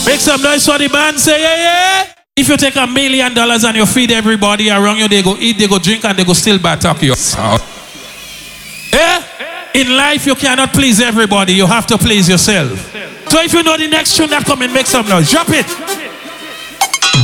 Make some noise for the band. Say yeah, yeah. If you take $1 million and you feed everybody around you, they go eat, they go drink, and they go still back you. Yeah? In life, you cannot please everybody. You have to please yourself. So if you know the next tune that coming, make some noise. Drop it.